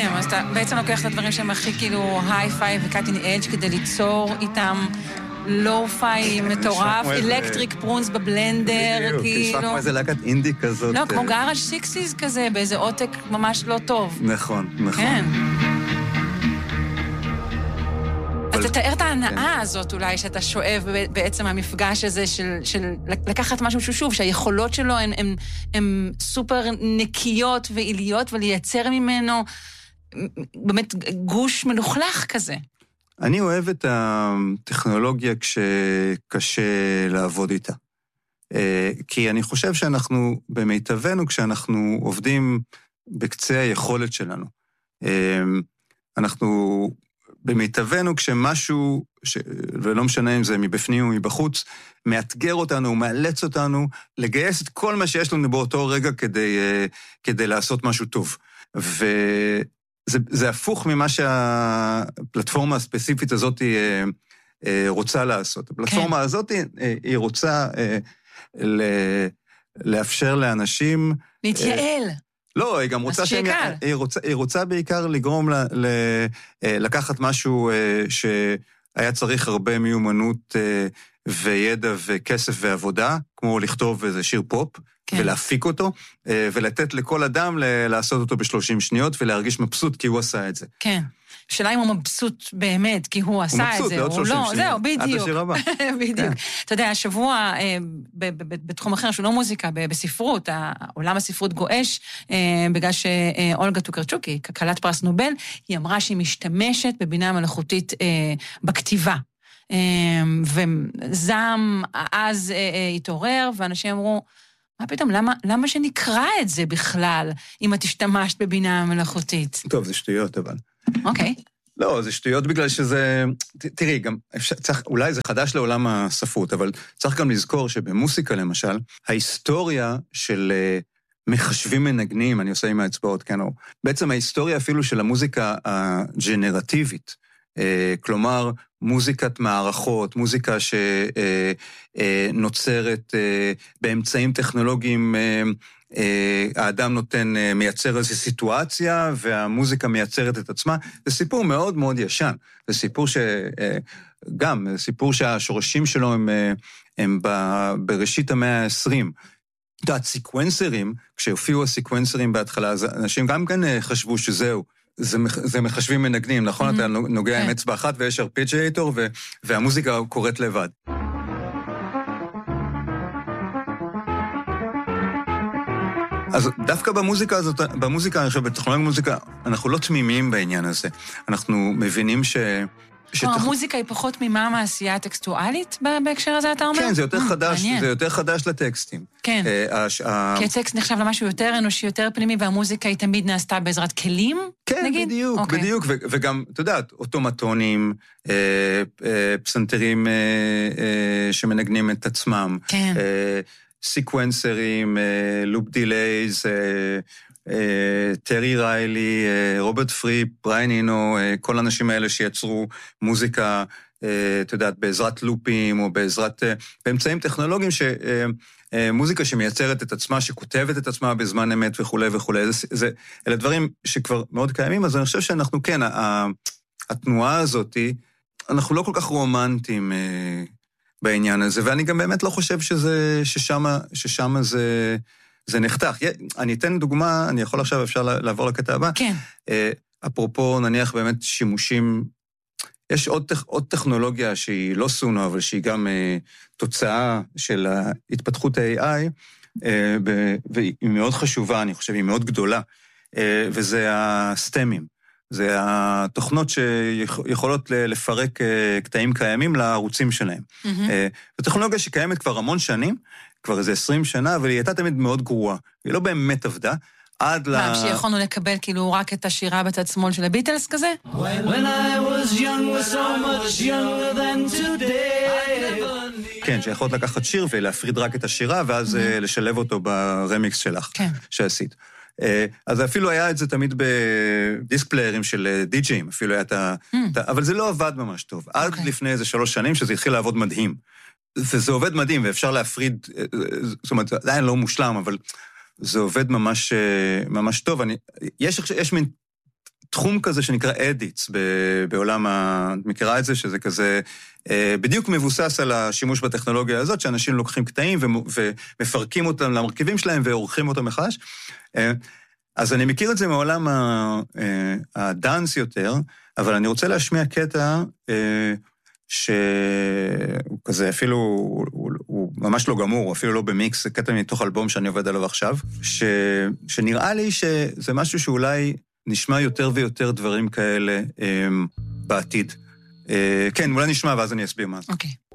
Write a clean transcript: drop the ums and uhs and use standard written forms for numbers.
מהמם, אז אתה בעצם לוקח את הדברים שהם הכי כאילו היי-פיי וקאטינג אדג' כדי ליצור איתם לואו-פיי מטורף, אלקטריק פרונס בבלנדר, כאילו. בדיוק, נשמע כמו איזה להקת אינדי כזאת. לא, כמו גאראז' סיקסיס כזה, באיזה עותק ממש לא טוב. נכון, נכון. כן. אז תתאר את ההנאה הזאת אולי שאתה שואב בעצם המפגש הזה של לקחת משהו שוב, שהיכולות שלו הן סופר נקיות ועיליות, ולייצר ממנו באמת גוש מלוכלך כזה. אני אוהב את הטכנולוגיה כשקשה לעבוד איתה. כי אני חושב שאנחנו במיטבנו, כשאנחנו עובדים בקצה היכולת שלנו. אנחנו במיטבנו כשמשהו, ולא משנה אם זה מבפנים או מבחוץ, מאתגר אותנו, מאלץ אותנו, לגייס את כל מה שיש לנו באותו רגע כדי לעשות משהו טוב. וזה הפוך ממה שהפלטפורמה הספציפית הזאת רוצה לעשות. הפלטפורמה הזאת היא רוצה לאפשר לאנשים להתייעל. לא, היא גם רוצה היא רוצה בעיקר לגרום לקחת משהו שהיה צריך הרבה מיומנות וידע וכסף ועבודה, כמו לכתוב איזה שיר פופ, ולהפיק אותו, ולתת לכל אדם לעשות אותו ב-30 שניות, ולהרגיש מבסוט כי הוא עשה את זה. כן. שאלה אם הוא מבסוט באמת, כי הוא עשה את זה. הוא מבסוט, לעוד 30 שניות. זהו, בדיוק. עד השיר הבא. בדיוק. אתה יודע, השבוע, בתחום אחר, שהוא לא מוזיקה, בספרות, עולם הספרות גואש, בגלל שאולגה טוקרצ'וק, כלת פרס נובל, היא אמרה שהיא משתמשת בבינה מלאכותית בכתיבה. וזעם אז התעורר, ואנשים אמרו, מה פתאום, למה שנקרא את זה בכלל, אם את השתמשת בבינה מלאכותית? טוב, זה שטויות, אבל. אוקיי. לא, זה שטויות בגלל שזה... תראי, גם אולי זה חדש לעולם הספרות, אבל צריך גם לזכור שבמוסיקה, למשל, ההיסטוריה של מחשבים מנגנים, אני עושה עם האצבעות, כן, או בעצם ההיסטוריה אפילו של המוזיקה הג'נרטיבית, כלומר, מוזיקת מערכות, מוזיקה שנוצרת באמצעים טכנולוגיים, האדם מייצר איזו סיטואציה, והמוזיקה מייצרת את עצמה. זה סיפור מאוד מאוד ישן. זה סיפור סיפור שהשורשים שלו הם בראשית המאה ה-20. את יודעת, סיקוונסרים, כשהופיעו הסיקוונסרים בהתחלה, אז אנשים גם כן חשבו שזהו, זה מחשבים מנגנים, נכון? אתה נוגע עם אצבע אחת ויש ארפג'יאטור, והמוזיקה קורית לבד. אז דווקא במוזיקה, אני חושב, בטכנולוגיה מוזיקה, אנחנו לא תמימים בעניין הזה. אנחנו מבינים המוזיקה היא פחות מימה מעשייה הטקסטואלית בהקשר הזה, אתה אומר? כן, זה יותר חדש לטקסטים. כן, כי הטקסט נחשב למשהו יותר אנושי, יותר פנימי, והמוזיקה היא תמיד נעשתה בעזרת כלים, נגיד? כן, בדיוק, וגם, אתה יודעת, אוטומטונים, פסנתרים שמנגנים את עצמם, סיקוונסרים, לופ דילייז, טרי ריילי, רוברט פריפ, בריין אינו, כל האנשים האלה שיצרו מוזיקה, אתה יודעת, בעזרת לופים או באמצעים טכנולוגיים מוזיקה שמייצרת את עצמה, שכותבת את עצמה בזמן אמת וכו' וכו'. אלה דברים שכבר מאוד קיימים, אז אני חושב שאנחנו כן, התנועה הזאת, אנחנו לא כל כך רומנטיים בעניין הזה, ואני גם באמת לא חושב ששם זה נחתך. אני אתן דוגמה, אני יכול עכשיו, אפשר לעבור לקטע הבא. כן. אפרופו, נניח באמת שימושים, יש עוד טכנולוגיה שהיא לא סונו, אבל שהיא גם תוצאה של התפתחות ה-AI, והיא מאוד חשובה, אני חושב, היא מאוד גדולה, וזה הסטמים. זה התוכנות שיכולות לפרק קטעים קיימים לערוצים שלהם. זו טכנולוגיה שקיימת כבר המון שנים, כבר איזה 20 שנה, אבל היא הייתה תמיד מאוד גרועה. היא לא באמת עבדה, עד שיכולנו לקבל כאילו רק את השירה בצד שמאל של הביטלס כזה? When I was young, so much younger than today. כן, שיכולת לקחת שיר ולהפריד רק את השירה, ואז לשלב אותו ברמיקס שלך, שעשית. אז אפילו היה את זה תמיד בדיסק פליירים של די-ג'ים, אפילו היה אבל זה לא עבד ממש טוב. עד לפני איזה 3 שנים שזה התחיל לעבוד מדהים. וזה עובד מדהים, ואפשר להפריד, זאת אומרת, זה היה לא מושלם, אבל זה עובד ממש טוב. יש מין תחום כזה שנקרא אדיטס בעולם מכירה את זה, שזה כזה בדיוק מבוסס על השימוש בטכנולוגיה הזאת, שאנשים לוקחים קטעים ומפרקים אותם למרכיבים שלהם ועורכים אותם מחדש. אז אני מכיר את זה מעולם הדאנס יותר, אבל אני רוצה להשמיע קטע שהוא כזה אפילו, הוא ממש לא גמור, אפילו לא במיקס, זה קטע מתוך אלבום שאני עובד עליו עכשיו, שנראה לי שזה משהו שאולי נשמע יותר ויותר דברים כאלה בעתיד. כן, אולי נשמע ואז אני אסביר מה זה. אוקיי.